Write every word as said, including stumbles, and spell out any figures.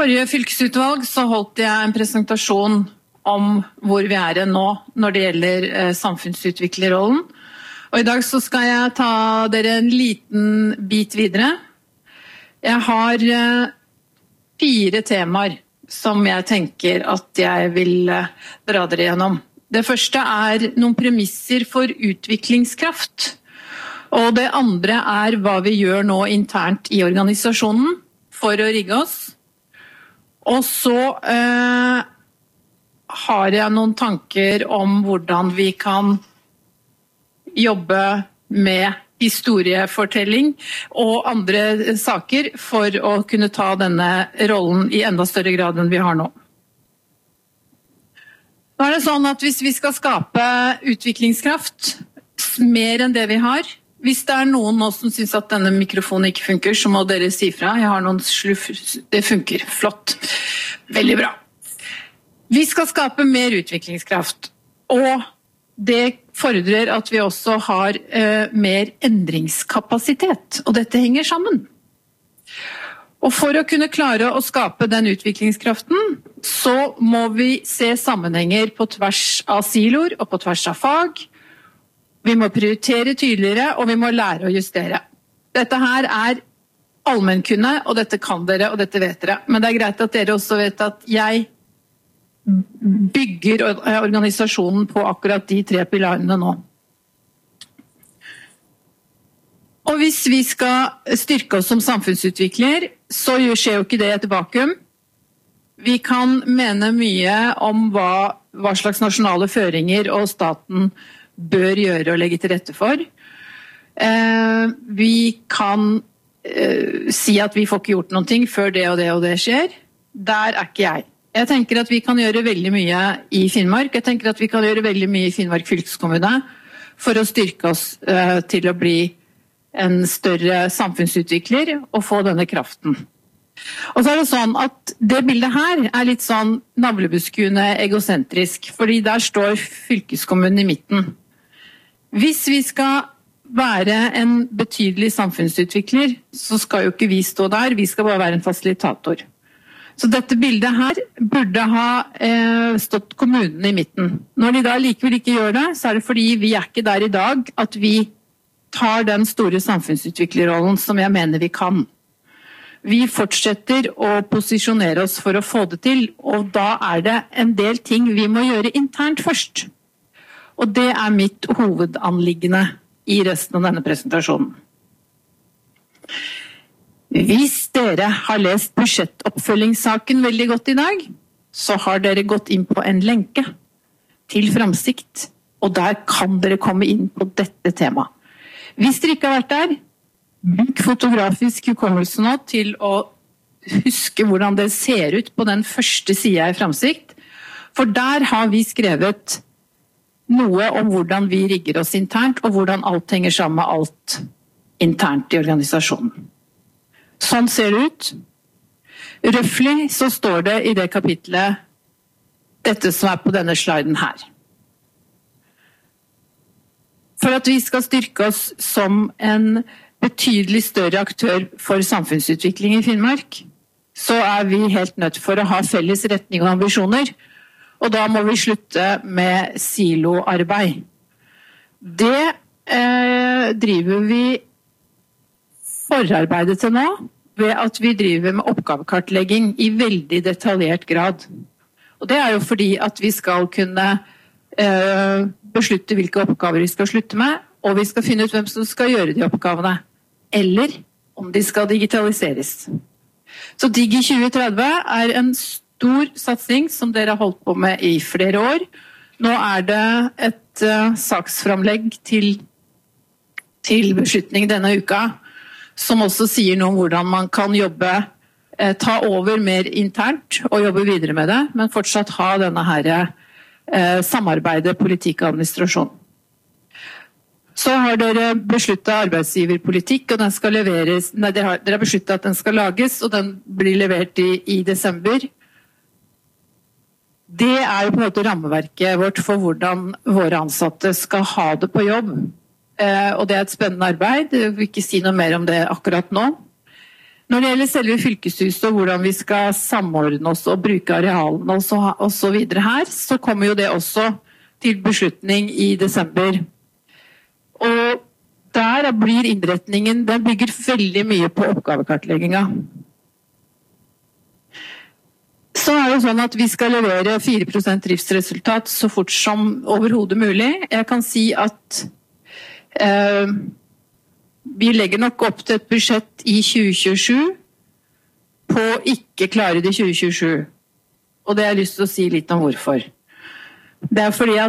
forrige fylkesutvalg så holdt jeg en presentasjon om hvor vi er nå når det gjelder eh, samfunnsutviklerrollen. Og i dag så skal jeg ta dere en liten bit videre. Jeg har eh, fire temaer som jeg tenker at jeg vil eh, dra dere gjennom. Det første er noen premisser for utviklingskraft. Og det andre er hva vi gjør nå internt i organisasjonen for å rigge oss. Og så eh, har jeg noen tanker om hvordan vi kan jobbe med historiefortelling og andre saker for å kunne ta denne rollen i enda større grad enn vi har nå. Nå er det sånn at hvis vi skal skape utviklingskraft mer enn det vi har, hvis det er noen nå som synes at denne mikrofonen ikke funker, så må dere si fra. Jeg har noen sluff. Det funker. Flott. Veldig bra. Vi skal skape mer utviklingskraft, og det fordrer at vi også har eh, mer endringskapasitet, og dette henger sammen. Og for å kunne klare å skape den utviklingskraften, så må vi se sammenhenger på tvers av siloer og på tvers av fag. Vi må prioritere tydeligere, og vi må lære å justere. Dette her er allmennkunne, og dette kan dere, og dette vet dere. Men det er greit at dere også vet at jeg bygger organisasjonen på akkurat de tre pilarene nå. Og hvis vi skal styrke oss som samfunnsutvikler, så skjer jo ikke det i et vakuum. Vi kan mene mye om hva, hva slags nasjonale føringer og staten bør gjøre og legge til rette for. Eh, vi kan eh, si at vi får ikke gjort noen ting før det og det og det skjer. Der er ikke jeg. Jeg tenker at vi kan gjøre veldig mye i Finnmark. Jeg tenker at vi kan gjøre veldig mye i Finnmark fylkeskommune for å styrke oss eh, til å bli en større samfunnsutvikler og få denne kraften. Og så er det sånn at det bildet her er litt sånn navlebeskuende egosentrisk, fordi der står fylkeskommunen i midten. Hvis vi skal være en betydelig samfunnsutvikler, så skal jo ikke vi stå der, vi skal bare være en fasilitator. Så dette bildet her burde ha eh, stått kommunen i midten. Når de da likevel ikke gjør det, så er det fordi vi er ikke der i dag at vi tar den store samfunnsutviklerrollen som jeg mener vi kan. Vi fortsetter å posisjonere oss for å få det til, og da er det en del ting vi må gjøre internt først. Og det er mitt hovedanliggende i resten av denne presentasjonen. Hvis dere har lest budsjettoppfølgingssaken veldig godt i dag, så har dere gått inn på en lenke til Framsikt, og der kan dere komme inn på dette temaet. Hvis dere ikke har vært der, bruk fotografisk hukommelse nå til å huske hvordan det ser ut på den første siden i Framsikt, for der har vi skrevet noe om hvordan vi rigger oss internt, og hvordan alt henger sammen med alt internt i organisasjonen. Sånn ser det ut. Røffelig så står det i det kapitlet dette som er på denne sliden her. For at vi skal styrke oss som en betydelig større aktør for samfunnsutvikling i Finnmark, så er vi helt nødt for å ha felles retning og ambisjoner, og da må vi slutte med siloarbeid. Det eh, driver vi forarbeidet til nå, ved at vi driver med oppgavekartlegging i veldig detaljert grad. Og det er jo fordi at vi skal kunne eh, beslutte hvilke oppgaver vi skal slutte med, og vi skal finne ut hvem som skal gjøre de oppgavene, eller om de skal digitaliseres. Så Digi tjue tretti er en stor satsing som dere har holdt på med i flere år. Nå er det et uh, saksframlegg til, til beslutning denne uka, som også sier noe om hvordan man kan jobbe, eh, ta over mer internt og jobbe videre med det, men fortsatt ha denne her eh, samarbeidet politikk og administrasjon. Så har dere besluttet arbeidsgiverpolitikk, og den skal leveres, nei, dere har, dere har besluttet at den skal lages, og den blir levert i, i desember. Det er jo på en måte rammeverket vårt for hvordan våre ansatte skal ha det på jobb. Uh, og det er et spennende arbeid, jeg vil ikke si noe mer om det akkurat nå. Når det gjelder selve fylkeshuset og hvordan vi skal samordne oss og bruke arealene og så, og så videre her, så kommer jo det også til beslutning i desember. Og der blir innretningen, den bygger veldig mye på oppgavekartleggingen. Så er det sånn at vi skal levere fire prosent driftsresultat så fort som overhodet mulig. Jeg kan si at eh, vi legger nok opp til et budsjett i tjue tjuesju på å ikke klare det i tjue tjuesju. Og det har jeg lyst til å si litt om hvorfor. Det er fordi at